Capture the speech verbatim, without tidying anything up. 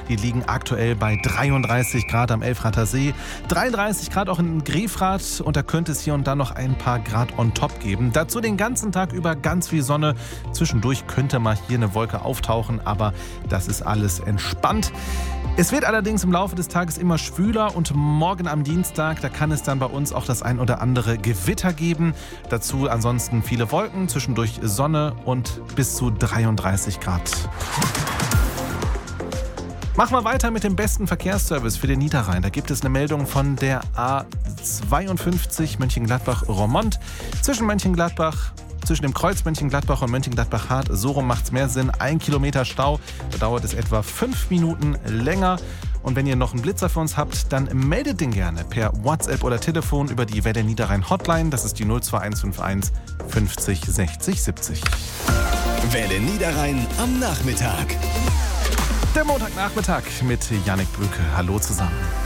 Die liegen aktuell bei dreiunddreißig Grad am Elfrather See, dreiunddreißig Grad auch in Grefrath und da könnte es hier und da noch ein paar Grad on top geben. Dazu den ganzen Tag über ganz viel Sonne. Zwischendurch könnte mal hier eine Wolke auftauchen, aber das ist alles entspannt. Es wird allerdings im Laufe des Tages immer schwüler und morgen am Dienstag, da kann es dann bei uns auch das ein oder andere Gewitter geben. Dazu ansonsten viele Wolken, zwischendurch Sonne und bis zu dreiunddreißig Grad. Machen wir weiter mit dem besten Verkehrsservice für den Niederrhein. Da gibt es eine Meldung von der A zweiundfünfzig Mönchengladbach-Roermond. Zwischen Mönchengladbach, zwischen dem Kreuz Mönchengladbach und Mönchengladbach-Hart, so rum macht es mehr Sinn. Ein Kilometer Stau, da dauert es etwa fünf Minuten länger. Und wenn ihr noch einen Blitzer für uns habt, dann meldet den gerne per WhatsApp oder Telefon über die Welle Niederrhein Hotline. Das ist die null zwei eins fünf eins fünfzig sechzig siebzig. Welle Niederrhein am Nachmittag. Der Montagnachmittag mit Jannik Brücke. Hallo zusammen.